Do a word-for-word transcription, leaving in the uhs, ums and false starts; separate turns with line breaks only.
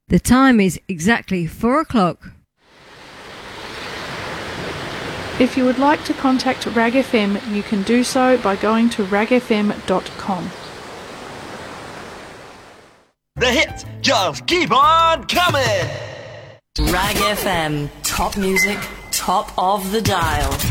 The time is exactly four o'clock.
If you would like to contact Rag F M, you can do so by going to rag f m dot com.
The hits just keep on coming!
Rag F M, top music, top of the dial.